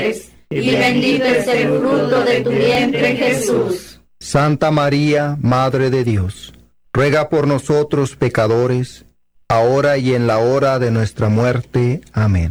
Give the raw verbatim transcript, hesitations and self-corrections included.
y bendito es el fruto de tu vientre, Jesús. Santa María, Madre de Dios, ruega por nosotros pecadores, ahora y en la hora de nuestra muerte. Amén.